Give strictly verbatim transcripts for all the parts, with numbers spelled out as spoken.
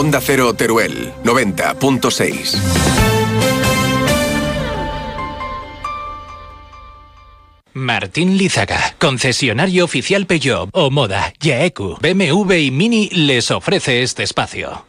Onda Cero Teruel, noventa punto seis. Martín Lízaga, concesionario oficial Peugeot, Omoda, Yaeku, B M W y Mini les ofrece este espacio.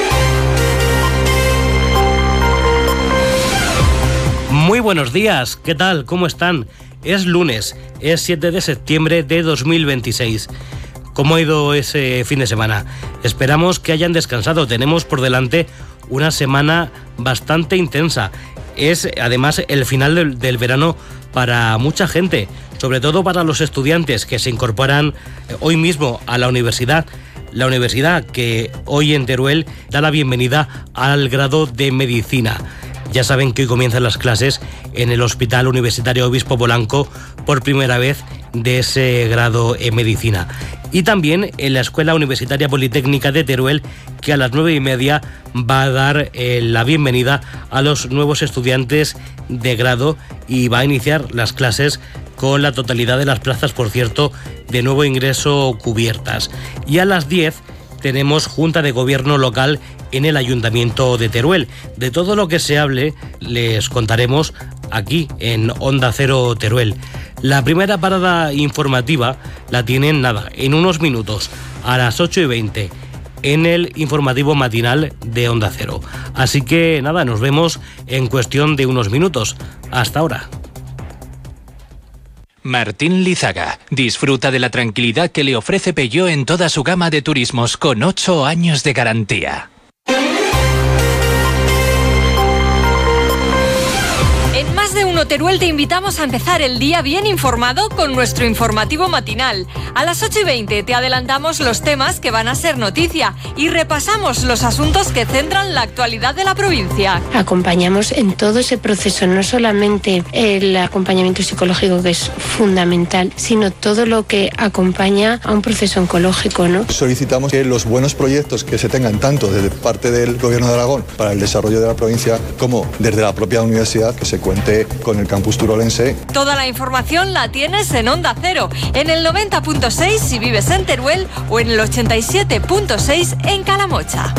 Muy buenos días, ¿qué tal? ¿Cómo están? Es lunes, es siete de septiembre de dos mil veintiséis. ¿Cómo ha ido ese fin de semana? Esperamos que hayan descansado. Tenemos por delante una semana bastante intensa. Es además el final del, del verano para mucha gente, sobre todo para los estudiantes que se incorporan hoy mismo a la universidad. La universidad que hoy en Teruel da la bienvenida al grado de Medicina. Ya saben que hoy comienzan las clases en el Hospital Universitario Obispo Polanco por primera vez de ese grado en Medicina. Y también en la Escuela Universitaria Politécnica de Teruel, que a las nueve y media va a dar eh, la bienvenida a los nuevos estudiantes de grado y va a iniciar las clases con la totalidad de las plazas, por cierto, de nuevo ingreso cubiertas. Y a las diez tenemos Junta de Gobierno Local en el Ayuntamiento de Teruel. De todo lo que se hable les contaremos aquí en Onda Cero Teruel. La primera parada informativa la tienen nada, en unos minutos, a las ocho y veinte, en el informativo matinal de Onda Cero. Así que nada, nos vemos en cuestión de unos minutos. Hasta ahora. Martín Lízaga disfruta de la tranquilidad que le ofrece Peugeot en toda su gama de turismos con ocho años de garantía. En Más de Uno Teruel te invitamos a empezar el día bien informado con nuestro informativo matinal. A las ocho y veinte te adelantamos los temas que van a ser noticia y repasamos los asuntos que centran la actualidad de la provincia. Acompañamos en todo ese proceso, no solamente el acompañamiento psicológico, que es fundamental, sino todo lo que acompaña a un proceso oncológico, ¿no? Solicitamos que los buenos proyectos que se tengan tanto desde parte del Gobierno de Aragón para el desarrollo de la provincia como desde la propia universidad, que se cuente con el campus turolense. Toda la información la tienes en Onda Cero, en el noventa punto seis si vives en Teruel o en el ochenta y siete punto seis en Calamocha.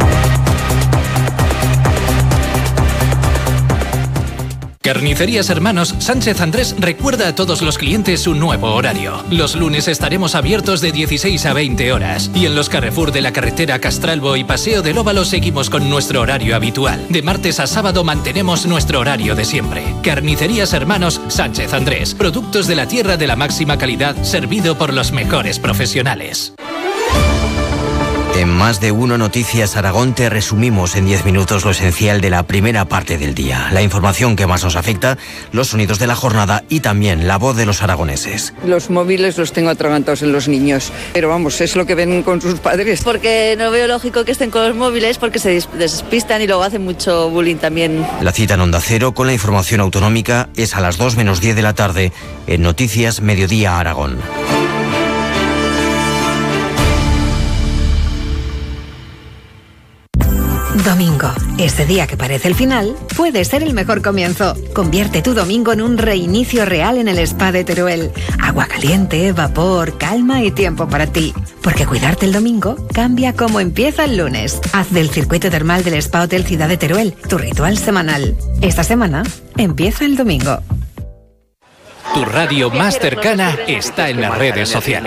Carnicerías Hermanos Sánchez Andrés recuerda a todos los clientes su nuevo horario. Los lunes estaremos abiertos de dieciséis a veinte horas y en los Carrefour de la carretera Castralbo y Paseo del Óvalo seguimos con nuestro horario habitual. De martes a sábado mantenemos nuestro horario de siempre. Carnicerías Hermanos Sánchez Andrés. Productos de la tierra de la máxima calidad, servido por los mejores profesionales. En Más de Uno Noticias Aragón te resumimos en diez minutos lo esencial de la primera parte del día. La información que más nos afecta, los sonidos de la jornada y también la voz de los aragoneses. Los móviles los tengo atragantados en los niños, pero vamos, es lo que ven con sus padres. Porque no veo lógico que estén con los móviles porque se despistan y luego hacen mucho bullying también. La cita en Onda Cero con la información autonómica es a las dos menos diez de la tarde en Noticias Mediodía Aragón. Domingo. Ese día que parece el final puede ser el mejor comienzo. Convierte tu domingo en un reinicio real en el Spa de Teruel. Agua caliente, vapor, calma y tiempo para ti. Porque cuidarte el domingo cambia cómo empieza el lunes. Haz del circuito termal del Spa Hotel Ciudad de Teruel tu ritual semanal. Esta semana empieza el domingo. Tu radio más cercana está en las redes sociales.